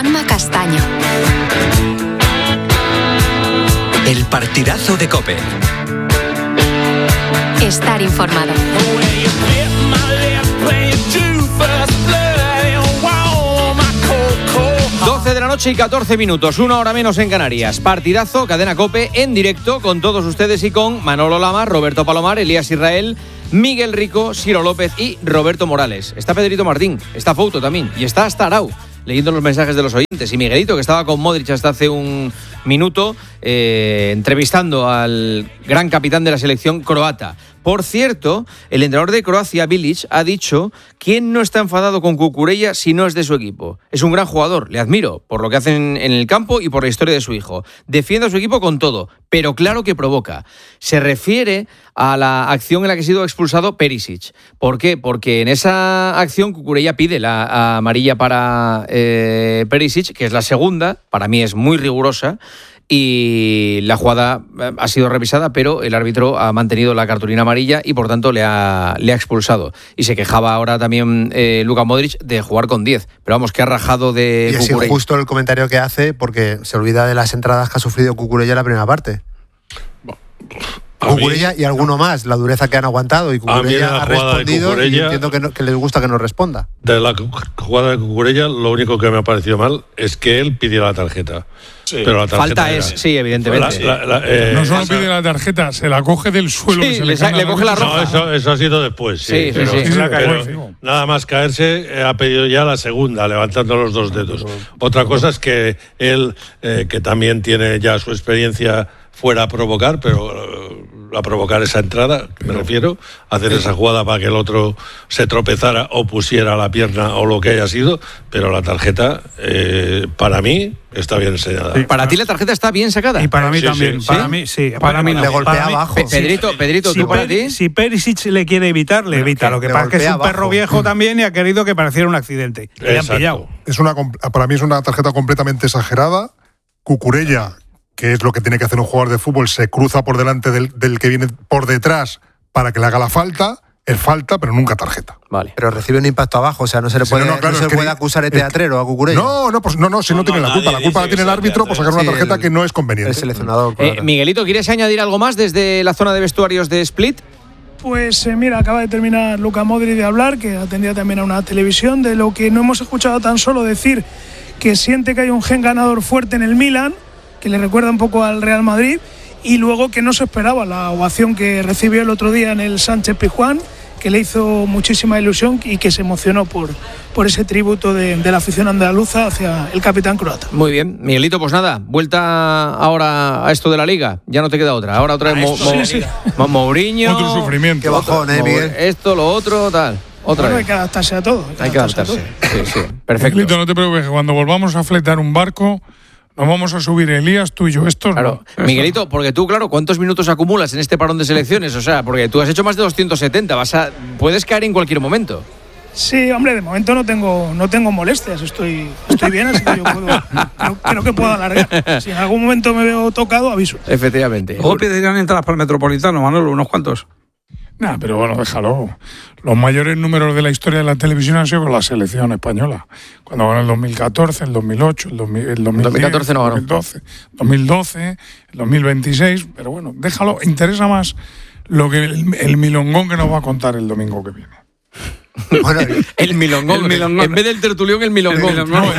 Juanma Castaño. El partidazo de COPE. Estar informado. 12 de la noche y 14 minutos, 1 hora menos en Canarias. Partidazo, cadena COPE, en directo con todos ustedes y con Manolo Lama, Roberto Palomar, Elías Israel, Miguel Rico, Ciro López y Roberto Morales. Está Pedrito Martín, está Fouto también y está hasta Arau, leyendo los mensajes de los oyentes. Y Miguelito, que estaba con Modric hasta hace un minuto, entrevistando al gran capitán de la selección croata. Por cierto, el entrenador de Croacia, Bilic, ha dicho: ¿quién no está enfadado con Cucurella si no es de su equipo? Es un gran jugador, le admiro por lo que hacen en el campo y por la historia de su hijo. Defiende a su equipo con todo, pero claro que provoca. Se refiere a la acción en la que ha sido expulsado Perisic. ¿Por qué? Porque en esa acción Cucurella pide la amarilla para Perisic, que es la segunda, para mí es muy rigurosa, y la jugada ha sido revisada, pero el árbitro ha mantenido la cartulina amarilla y por tanto le ha expulsado. Y se quejaba ahora también Luka Modric de jugar con 10. Pero vamos, que ha rajado de y Cucurella. es injusto el comentario que hace porque se olvida de las entradas que ha sufrido Cucurella en la primera parte. Cucurella y alguno más, la dureza que han aguantado, y Cucurella ha respondido y entiendo que les gusta que no responda. De la jugada de Cucurella, lo único que me ha parecido mal es que él pidió la tarjeta. Sí. Pero la tarjeta falta es, sí, evidentemente. No solo pide la tarjeta, se la coge del suelo. Sí, le coge la roja. No, eso ha sido después. Sí, pero nada más caerse, ha pedido ya la segunda, levantando los dos dedos. Otra cosa es que él, que también tiene ya su experiencia, fuera a provocar, pero a provocar esa entrada, me refiero, hacer esa jugada para que el otro se tropezara o pusiera la pierna o lo que haya sido, pero la tarjeta, para mí, está bien enseñada. Sí. ¿Para ti la tarjeta está bien sacada? Y para mí también. Para mí, sí. Para mí le golpea abajo. Pedrito, ¿tú para ti? Si Perisic le quiere evitar, le evita. Lo que pasa es que es un perro viejo también y ha querido que pareciera un accidente. Le han pillado. Para mí es una tarjeta completamente exagerada. Cucurella, que es lo que tiene que hacer un jugador de fútbol, se cruza por delante del que viene por detrás para que le haga la falta. Es falta, pero nunca tarjeta. Vale. Pero recibe un impacto abajo, o sea, no se le puede, puede acusar de teatrero a Cucurella. No, si no tiene la culpa. La culpa la tiene el árbitro por sacar una tarjeta que no es conveniente. El seleccionador. Miguelito, ¿quieres añadir algo más desde la zona de vestuarios de Split? Pues mira, acaba de terminar Luka Modric de hablar, que atendía también a una televisión, de lo que no hemos escuchado tan solo decir, que siente que hay un gen ganador fuerte en el Milan, que le recuerda un poco al Real Madrid, y luego que no se esperaba la ovación que recibió el otro día en el Sánchez Pizjuán, que le hizo muchísima ilusión y que se emocionó por ese tributo de la afición andaluza hacia el capitán croata. Muy bien, Miguelito, pues nada, vuelta ahora a esto de la Liga, ya no te queda otra, ahora otra vez Mourinho, otro sufrimiento. Qué bajón, Miguel. Esto, lo otro, tal. Otra vez. Hay que adaptarse a todo. Hay que adaptarse. Sí, perfecto. Miguelito, no te preocupes, que cuando volvamos a fletar un barco, nos vamos a subir Elías, tú y yo, estos. Claro, no. Miguelito, porque tú, claro, ¿cuántos minutos acumulas en este parón de selecciones? O sea, porque tú has hecho más de 270, puedes caer en cualquier momento. Sí, hombre, de momento no tengo molestias, estoy bien, así que yo creo que puedo alargar. Si en algún momento me veo tocado, aviso. Efectivamente. ¿Cómo pedirían entradas para el Metropolitano, Manolo? ¿Unos cuantos? Nah, pero bueno, déjalo. Los mayores números de la historia de la televisión han sido con la selección española. Cuando ganó el 2014, el 2008, el 2014 no ganó. 2012, el 2026. Pero bueno, déjalo. Interesa más lo que el milongón que nos va a contar el domingo que viene. Bueno, el milongón. En vez del tertulión, el milongón.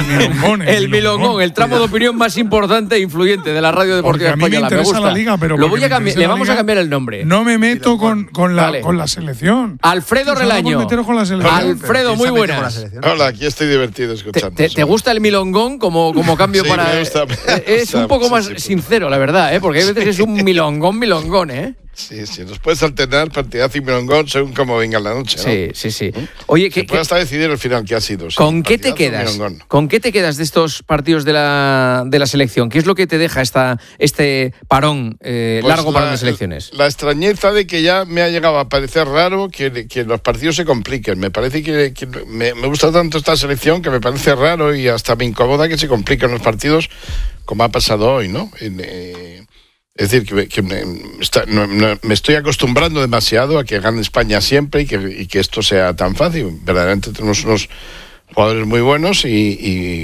El milongón, el tramo de opinión más importante e influyente de la radio deportiva española. Me gusta. La liga, pero lo voy a cambiar, le vamos a cambiar el nombre. No me meto con la selección. Alfredo Relaño. Alfredo, muy buenas. Hola, aquí estoy divertido escuchando. ¿Te gusta el milongón como cambio para...? Me gusta, es un poco más sincero, la verdad, porque hay veces que es un milongón, ¿eh? Sí, nos puedes alternar partidazo y milongón según cómo venga la noche, ¿no? Sí. Oye, se puede hasta decidir el final que ha sido. ¿Con qué te quedas? ¿Con qué te quedas de estos partidos de la selección? ¿Qué es lo que te deja este parón, largo parón de selecciones? La extrañeza de que ya me ha llegado a parecer raro que los partidos se compliquen. Me parece que me gusta tanto esta selección que me parece raro y hasta me incomoda que se compliquen los partidos como ha pasado hoy, ¿no? Es decir, que me estoy acostumbrando demasiado a que gane España siempre y que esto sea tan fácil. Verdaderamente tenemos unos jugadores muy buenos y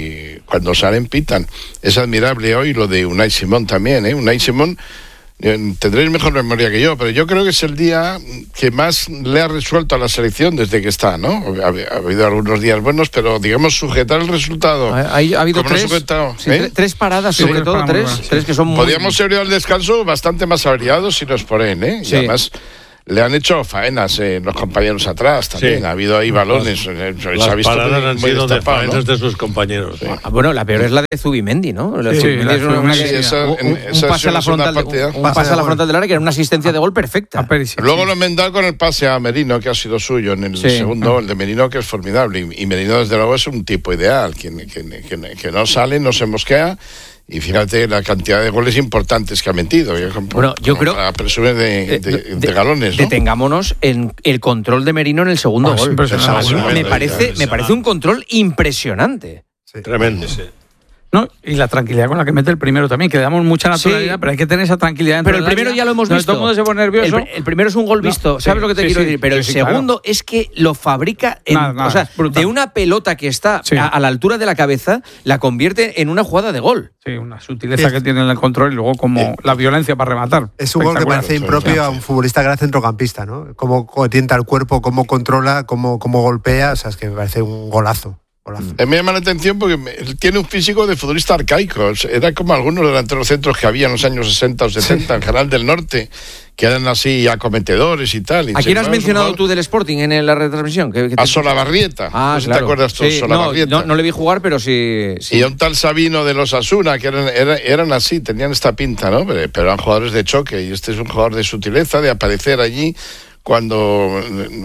cuando salen pitan. Es admirable hoy lo de Unai Simón también, Unai Simón, tendréis mejor memoria que yo, pero yo creo que es el día que más le ha resuelto a la selección desde que está, ¿no? Ha habido algunos días buenos, pero digamos sujetar el resultado. Ha habido tres paradas, sobre todo tres que son Podríamos ser al descanso bastante más averiados si no es por él, Sí. Y además le han hecho faenas los compañeros atrás también. Ha habido ahí balones. Las paradas han sido de faenas de sus compañeros. Sí. Bueno, la peor es la de Zubimendi, ¿no? Zubimendi es un pase a la frontal del área que era una asistencia de gol perfecta. Luego lo enmendado con el pase a Merino, que ha sido suyo en el segundo gol de Merino, que es formidable. Y Merino, desde luego, es un tipo ideal, que no sale, no se mosquea. Y fíjate la cantidad de goles importantes que ha metido. Bueno, yo creo para presumir de galones, ¿no? Detengámonos en el control de Merino en el segundo gol. Me parece un control impresionante. Sí. Tremendo. Sí. No, y la tranquilidad con la que mete el primero también, que le damos mucha naturalidad, pero hay que tener esa tranquilidad. Pero el primero ya lo hemos visto. Todo el mundo se pone nervioso. El primero es un gol visto, ¿sabes lo que te quiero decir? Pero el segundo es que lo fabrica, o sea, de una pelota que está a la altura de la cabeza, la convierte en una jugada de gol. Sí, una sutileza que tiene en el control y luego como la violencia para rematar. Es un gol que parece impropio a un futbolista gran centrocampista, ¿no? Cómo tienta el cuerpo, cómo controla, cómo golpea, o sea, es que me parece un golazo. Me llama la atención porque tiene un físico de futbolista arcaico. Era como algunos delanteros centros que había en los años 60 o 70 en Canal del Norte, que eran así acometedos y tal. ¿A quién has mencionado tú del Sporting en la retransmisión? A Solabarrieta. No sé si te acuerdas tú, Solabarrieta. No le vi jugar, pero sí. Y a un tal Sabino de los Asuna, que eran así, tenían esta pinta, ¿no? Pero eran jugadores de choque, y este es un jugador de sutileza, de aparecer allí cuando...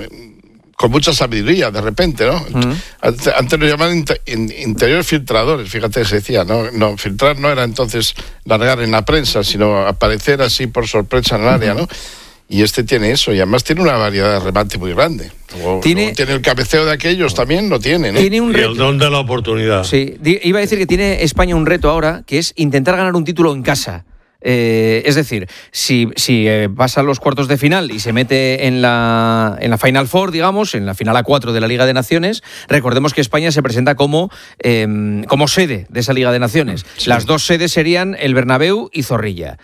con mucha sabiduría, de repente, ¿no? Antes lo llamaban interiores filtradores, fíjate, se decía, ¿no? Filtrar no era entonces largar en la prensa, sino aparecer así por sorpresa en el área, ¿no? Y este tiene eso, y además tiene una variedad de remate muy grande. Tiene el cabeceo de aquellos, también lo tiene, ¿no? Tiene y el don de la oportunidad. Sí, iba a decir que tiene España un reto ahora, que es intentar ganar un título en casa. Es decir, si pasa a los cuartos de final y se mete en la Final Four, digamos, en la final A4 de la Liga de Naciones, recordemos que España se presenta como sede de esa Liga de Naciones. Sí. Las dos sedes serían el Bernabéu y Zorrilla.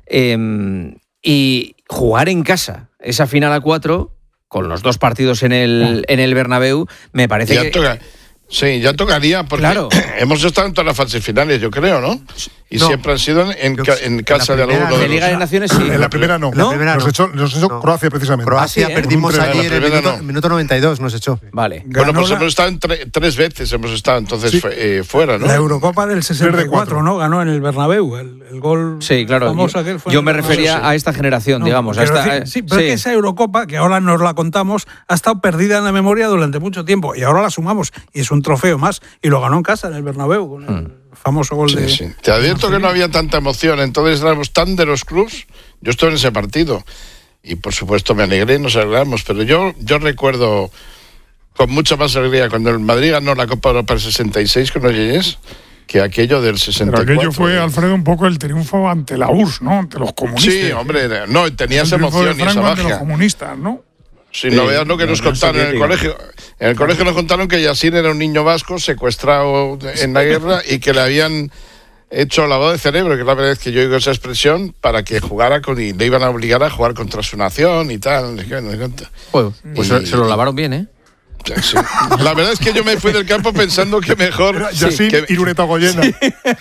Y jugar en casa esa final A4, con los dos partidos en el Bernabéu, me parece ya que... Sí, ya tocaría, porque hemos estado en todas las fases finales, yo creo, ¿no? Y siempre han sido en casa de alguno de los... En Liga de Naciones sí. En la primera no. Nos echó Croacia, precisamente. Croacia, perdimos allí en el minuto 92, nos echó. Vale. Bueno, pues hemos estado en tres veces, entonces fuera, ¿no? La Eurocopa del 64, ¿no? Ganó en el Bernabéu, el gol famoso aquel fue... Yo me refería a esta generación, digamos. Pero es que esa Eurocopa, que ahora nos la contamos, ha estado perdida en la memoria durante mucho tiempo, y ahora la sumamos, y es un trofeo más, y lo ganó en casa, en el Bernabéu, con el famoso gol de... Sí. Te advierto que no había tanta emoción, entonces éramos tan de los clubs. Yo estuve en ese partido, y por supuesto me alegré, nos alegramos, pero yo recuerdo con mucha más alegría cuando el Madrid ganó la Copa Europa del 66 con los Yeyes, que aquello del 64. Pero aquello fue, Alfredo, un poco el triunfo ante la URSS, ¿no? Ante los comunistas. Sí, hombre, no, tenía esa emoción y esa magia. Ante los comunistas, ¿no? Si no veas lo que nos contaron en el colegio. En el colegio nos contaron que Yassine era un niño vasco secuestrado en la guerra y que le habían hecho lavado de cerebro, que es la primera vez que yo oigo esa expresión, para que jugara y le iban a obligar a jugar contra su nación y tal. Pues se lo lavaron bien, ¿eh? Sí. La verdad es que yo me fui del campo pensando que mejor... Yassine Irureta Goyena. Sí.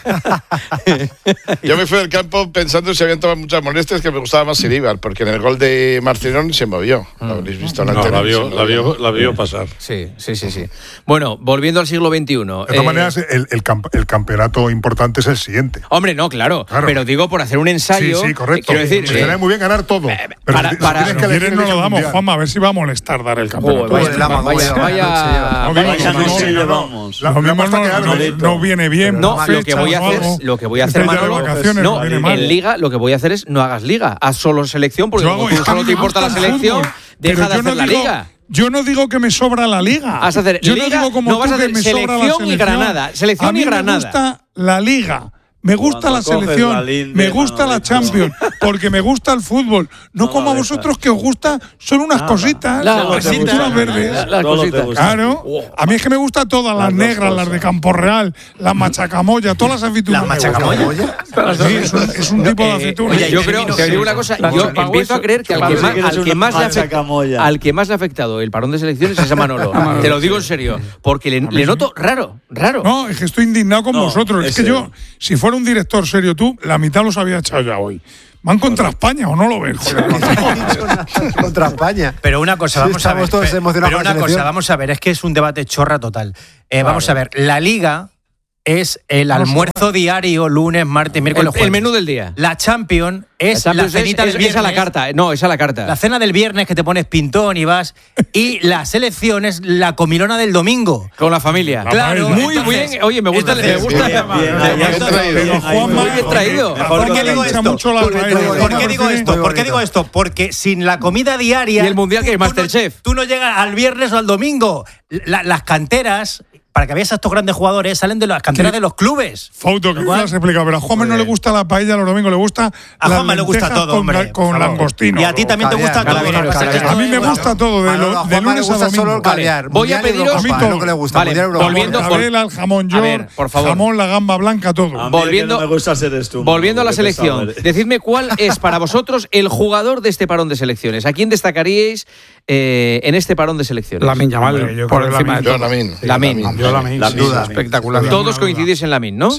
Yo me fui del campo pensando si habían tomado muchas molestias, que me gustaba más Iríbar, porque en el gol de Marcinón se movió. ¿Lo habréis visto? La vio pasar. Sí. Bueno, volviendo al siglo XXI. De todas maneras, el campeonato importante es el siguiente. Hombre, no, claro. Pero digo, por hacer un ensayo... Sí, correcto. Quiero decir... Estaría muy bien ganar todo. Pero si quieres no lo damos, Juanma, a ver si va a molestar dar el campeonato. No viene bien. No, lo que voy a hacer, Manolo, en Liga, lo que voy a hacer es no hagas Liga, haz solo selección, porque como tú solo te importa la selección, deja de hacer la Liga. Yo no digo que me sobra la Liga. Yo no digo como tú que me sobra la selección y Granada. Selección y Granada. Me gusta la Liga, Me gusta la selección, me gusta la Champions, porque me gusta el fútbol. No como a vosotros que os gusta solo unas cositas, las cinturas verdes. Claro, a mí es que me gusta todas, las negras, las de Campo Real, las machacamoya, todas las aceitunas. ¿La machacamoya? Sí, es un tipo de aceituna. Yo creo, te digo una cosa, yo empiezo a creer que al que más le ha afectado el parón de selecciones es a Manolo. Te lo digo en serio, porque le noto raro. No, es que estoy indignado con vosotros. Es que yo, si fuera un director serio tú, la mitad los había echado ya hoy. ¿Van contra España o no lo ves? Contra España. Pero una cosa, vamos a ver. Vamos a ver, es que es un debate chorra total. Vamos a ver, la Liga es el almuerzo diario, lunes, martes, miércoles, jueves. El menú del día. La Champions es la cenita del viernes. Es a la carta. No, es a la carta. La cena del viernes que te pones pintón y vas. Y la selección es la comilona del domingo. Con la familia. Claro. Muy bien. Oye, me gusta. Muy bien traído. ¿Por qué digo esto? ¿Por qué digo esto? Porque sin la comida diaria. Y el mundial que es Masterchef. Tú no llegas al viernes o al domingo. Las canteras, para que veas a estos grandes jugadores, salen de las canteras de los clubes. Fauto, que me has explicado, pero a Juanma no le gusta la paella los domingos, le gusta a Juanma le gusta todo, hombre. Con langostino. Y a ti también te gusta todo. A mí me gusta todo, de lunes a domingo. Solo el caviar. Voy a pediros lo que le gusta. Volviendo el jamón york, jamón, la gamba blanca, todo. Volviendo a la selección, decidme cuál es para vosotros el jugador de este parón de selecciones. ¿A quién destacaríais en este parón de selecciones? Lamine Yamal, por encima de todo. Lamine. Sin duda, espectacular. Todos coincidís en Lamine, ¿no? Sí.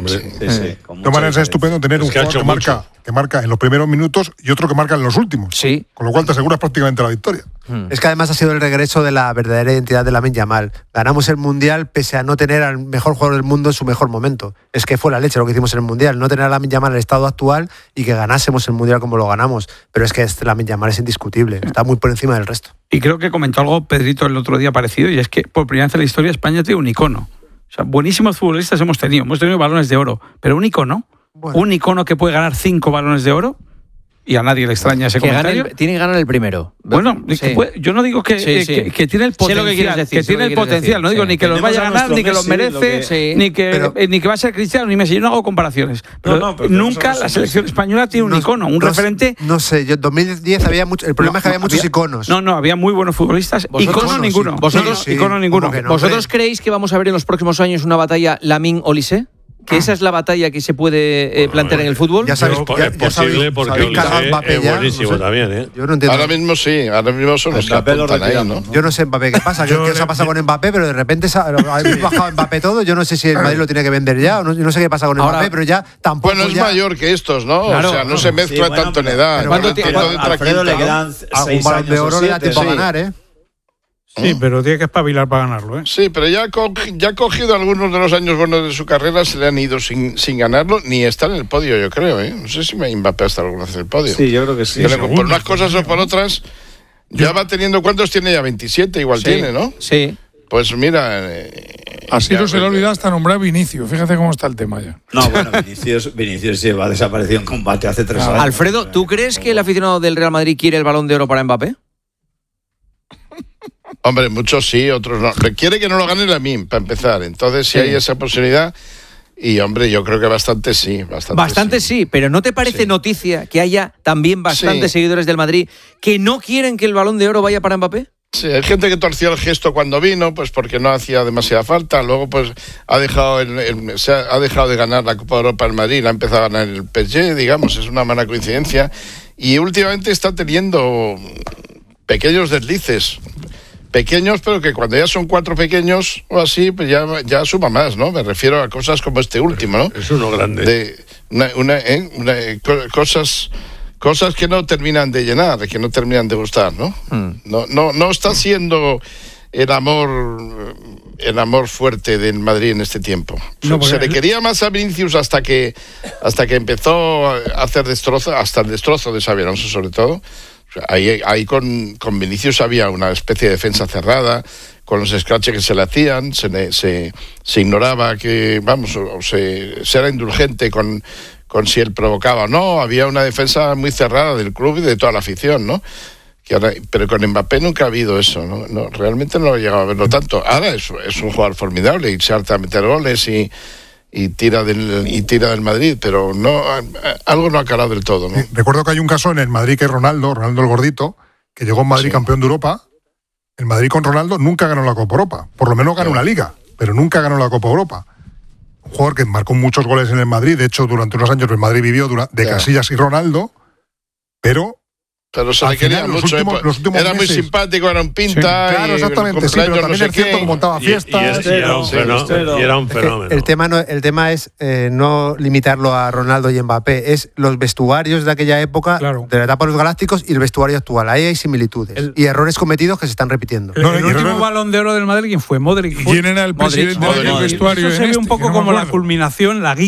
De manera es estupendo tener un jugador que marca en los primeros minutos y otro que marca en los últimos. Sí. Con lo cual te aseguras prácticamente la victoria. Es que además ha sido el regreso de la verdadera identidad de Lamine Yamal. Ganamos el Mundial pese a no tener al mejor jugador del mundo en su mejor momento. Es que fue la leche lo que hicimos en el Mundial, no tener a Lamine Yamal en el estado actual y que ganásemos el Mundial como lo ganamos. Pero es que Lamine Yamal es indiscutible, está muy por encima del resto. Y creo que comentó algo Pedrito el otro día parecido, y es que por primera vez en la historia España tiene un icono. O sea, buenísimos futbolistas hemos tenido balones de oro, pero un icono, un icono que puede ganar 5 balones de oro, y a nadie le extraña ese comentario. Tiene que ganar el primero. Bueno, yo no digo que tiene el potencial, que tiene el potencial, no digo ni que los vaya a ganar, ni que los merece, ni que va a ser Cristiano, ni Messi. Yo no hago comparaciones. Pero nunca la selección española tiene un icono, un referente. No sé, yo en 2010 había mucho, el problema es que había muchos iconos. No, había muy buenos futbolistas. Icono ninguno. Icono ninguno. ¿Vosotros creéis que vamos a ver en los próximos años una batalla Lamine-Olise? ¿Que esa es la batalla que se puede plantear en el fútbol? Es posible porque Olise es buenísimo también, ¿eh? Yo no entiendo. Ahora mismo sí, ahora mismo son los que apuntan ahí, ¿no? Yo no sé Mbappé qué pasa, ¿qué se ha pasado con Mbappé? Pero de repente ha bajado Mbappé todo, yo no sé si el Madrid lo tiene que vender ya, yo no sé qué pasa con Mbappé, pero ya tampoco. Bueno, es mayor que estos, ¿no? Claro, o sea, no se mezcla tanto en edad. Alfredo le quedan 6 años. Un balón de oro le da tiempo a ganar, ¿eh? Sí, pero tiene que espabilar para ganarlo, ¿eh? Sí, pero ya ha cogido algunos de los años buenos de su carrera, se le han ido sin ganarlo, ni está en el podio, yo creo, ¿eh? No sé si Mbappé está alguna vez en el podio. Sí, yo creo que sí. Por unas cosas o por otras, ya va teniendo, ¿cuántos tiene ya? 27 igual tiene, ¿no? Sí. Pues mira... Así no se le ha olvidado hasta nombrar Vinicius, fíjate cómo está el tema ya. No, bueno, Vinicius lleva desaparecido en combate hace 3 años. Alfredo, ¿tú crees que el aficionado del Real Madrid quiere el Balón de Oro para Mbappé? Hombre, muchos sí, otros no. Requiere que no lo gane Lamine, para empezar. Entonces, si hay esa posibilidad, y hombre, yo creo que bastante sí. Bastante sí, pero ¿no te parece noticia que haya también bastantes seguidores del Madrid que no quieren que el Balón de Oro vaya para Mbappé? Sí, hay gente que torció el gesto cuando vino, pues porque no hacía demasiada falta. Luego, pues ha dejado de ganar la Copa de Europa el Madrid, la ha empezado a ganar el PSG, digamos, es una mala coincidencia. Y últimamente está teniendo pequeños deslices. Pequeños, pero que cuando ya son 4 pequeños o así, pues ya suma más, ¿no? Me refiero a cosas como este último, ¿no? Es uno grande. Cosas que no terminan de llenar, que no terminan de gustar, ¿no? No está siendo el amor fuerte del Madrid en este tiempo. Se le quería más a Vinicius hasta que empezó a hacer destrozo, hasta el destrozo de Xabi Alonso sobre todo. Ahí con Vinicius había una especie de defensa cerrada, con los scratches que se le hacían, se ignoraba que, se era indulgente con si él provocaba o no. Había una defensa muy cerrada del club y de toda la afición, ¿no? Pero con Mbappé nunca ha habido eso, ¿no? Realmente no he llegado a verlo tanto. Ahora es un jugador formidable y se harta a meter goles y y tira del Madrid, pero no, algo no ha calado del todo, ¿no? Recuerdo que hay un caso en el Madrid que es Ronaldo el gordito, que llegó en Madrid campeón de Europa. El Madrid con Ronaldo nunca ganó la Copa Europa, por lo menos ganó una Liga, pero nunca ganó la Copa Europa. Un jugador que marcó muchos goles en el Madrid, de hecho durante unos años el Madrid vivió de Casillas y Ronaldo, pero se le quería mucho. Era muy simpático, era un pinta. Sí, claro, exactamente. Sí, pero también es cierto que montaba fiestas. Y era un fenómeno. El tema es no limitarlo a Ronaldo y Mbappé, es los vestuarios de aquella época, de la etapa de los Galácticos y el vestuario actual. Ahí hay similitudes y errores cometidos que se están repitiendo. El último Balón de Oro del Madrid, ¿quién fue? Modric. ¿Quién era el presidente del vestuario? Eso se ve un poco como la culminación, la